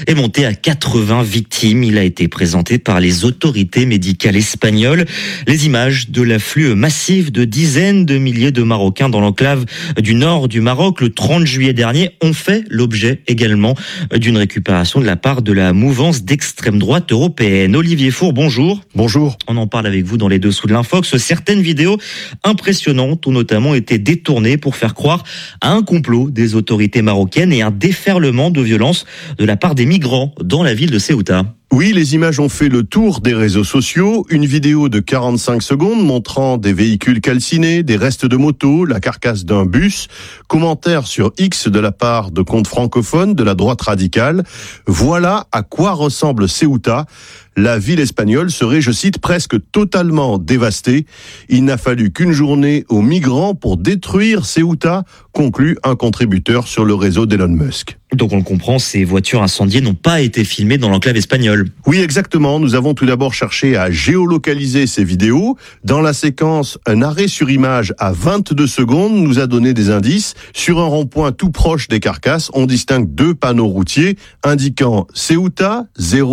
est monté à 80 victimes. Il a été présenté par les autorités médicales espagnoles. Les images de l'afflux massif de dizaines de milliers de Marocains dans l'enclave du nord du Maroc le 30 juillet dernier ont fait l'objet également d'une récupération de la part de la mouvance d'extrême droite européenne. Olivier Four, bonjour. Bonjour. On en parle avec vous dans les dessous de l'Infox. Certaines vidéos impressionnantes ont notamment été détournées pour faire croire à un complot des autorités marocaines et un déferlement de violence de la part des migrants dans la ville de Ceuta. Oui, les images ont fait le tour des réseaux sociaux. Une vidéo de 45 secondes montrant des véhicules calcinés, des restes de motos, la carcasse d'un bus. Commentaire sur X de la part de comptes francophones de la droite radicale. Voilà à quoi ressemble Ceuta. La ville espagnole serait, je cite, presque totalement dévastée. Il n'a fallu qu'une journée aux migrants pour détruire Ceuta, conclut un contributeur sur le réseau d'Elon Musk. Donc on le comprend, ces voitures incendiées n'ont pas été filmées dans l'enclave espagnole. Oui, exactement. Nous avons tout d'abord cherché à géolocaliser ces vidéos. Dans la séquence, un arrêt sur image à 22 secondes nous a donné des indices. Sur un rond-point tout proche des carcasses, on distingue deux panneaux routiers indiquant Ceuta,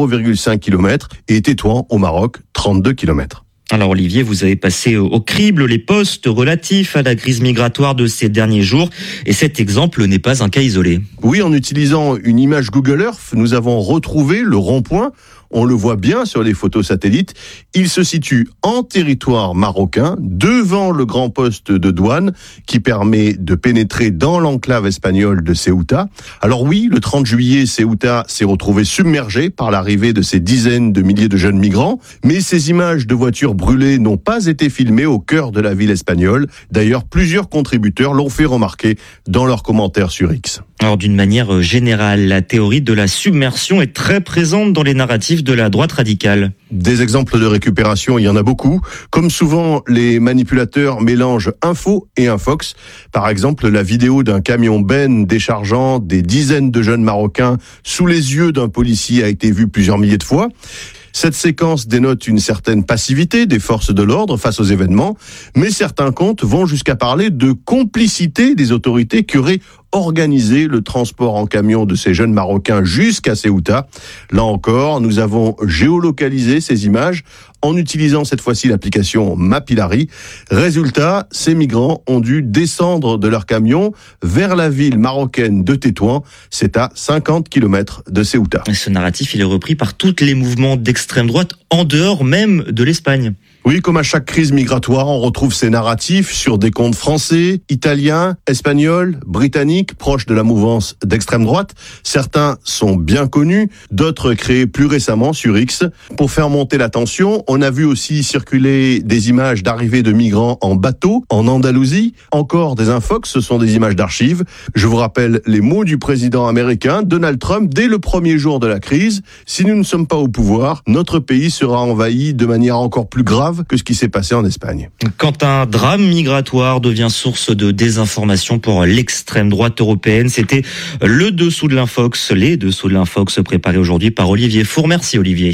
0,5 km, et Tétouan, au Maroc, 32 km. Alors Olivier, vous avez passé au crible les postes relatifs à la crise migratoire de ces derniers jours et cet exemple n'est pas un cas isolé. Oui, en utilisant une image Google Earth, nous avons retrouvé le rond-point. On le voit bien sur les photos satellites. Il se situe en territoire marocain, devant le grand poste de douane qui permet de pénétrer dans l'enclave espagnole de Ceuta. Alors oui, le 30 juillet, Ceuta s'est retrouvé submergé par l'arrivée de ces dizaines de milliers de jeunes migrants. Mais ces images de voitures brûlées n'ont pas été filmées au cœur de la ville espagnole. D'ailleurs, plusieurs contributeurs l'ont fait remarquer dans leurs commentaires sur X. Alors d'une manière générale, la théorie de la submersion est très présente dans les narratifs de la droite radicale. Des exemples de récupération, il y en a beaucoup. Comme souvent, les manipulateurs mélangent info et infox. Par exemple, la vidéo d'un camion Ben déchargeant des dizaines de jeunes Marocains sous les yeux d'un policier a été vue plusieurs milliers de fois. Cette séquence dénote une certaine passivité des forces de l'ordre face aux événements, mais certains comptes vont jusqu'à parler de complicité des autorités qui auraient organisé le transport en camion de ces jeunes Marocains jusqu'à Ceuta. Là encore, nous avons géolocalisé ces images en utilisant cette fois-ci l'application Mapillary. Résultat, ces migrants ont dû descendre de leur camion vers la ville marocaine de Tétouan. C'est à 50 km de Ceuta. Ce narratif, il est repris par tous les mouvements d'extrême droite en dehors même de l'Espagne. Oui, comme à chaque crise migratoire, on retrouve ces narratifs sur des comptes français, italiens, espagnols, britanniques, proches de la mouvance d'extrême droite. Certains sont bien connus, d'autres créés plus récemment sur X. Pour faire monter la tension, on a vu aussi circuler des images d'arrivée de migrants en bateau, en Andalousie. Encore des infox, ce sont des images d'archives. Je vous rappelle les mots du président américain Donald Trump dès le premier jour de la crise. Si nous ne sommes pas au pouvoir, notre pays sera envahi de manière encore plus grave que ce qui s'est passé en Espagne. Quand un drame migratoire devient source de désinformation pour l'extrême droite européenne, c'était le dessous de l'Infox, les dessous de l'Infox préparés aujourd'hui par Olivier Four. Merci Olivier.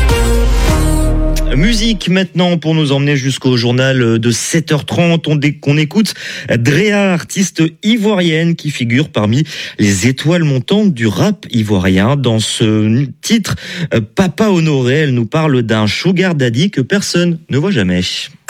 Musique maintenant pour nous emmener jusqu'au journal de 7h30. On écoute Drea, artiste ivoirienne qui figure parmi les étoiles montantes du rap ivoirien. Dans ce titre, Papa Honoré, elle nous parle d'un sugar daddy que personne ne voit jamais.